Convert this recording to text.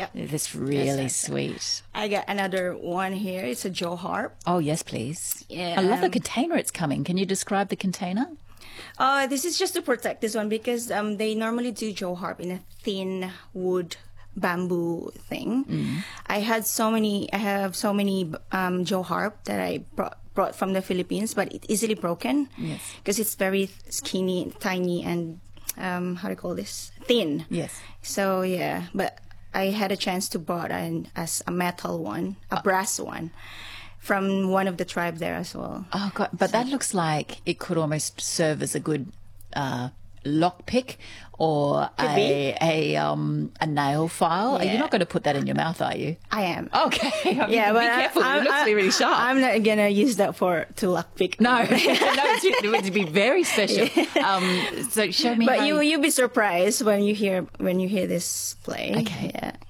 Yeah. That's really Yes, sweet. I got another one here. It's a Joe harp. Oh, yes, please. Yeah, I love the container it's coming. Can you describe the container? This is just to protect this one because they normally do Joe harp in a thin wood bamboo thing. I have so many Joe harp that I brought from the Philippines, but it's easily broken. Yes. Because it's very skinny, tiny, and how do you call this? Thin. Yes. So yeah, but I had a chance to bought as a metal one, a brass one, from one of the tribe there as well. Oh, God. But that looks like it could almost serve as a good lockpick or a nail file. Yeah. You're not going to put that in your mouth, are you? I am. Okay. Yeah, be but careful. It looks really sharp. I'm not gonna use that to lockpick. No, no, it would be very special. So show me. But you'll be surprised when you hear this play. Okay. Yeah.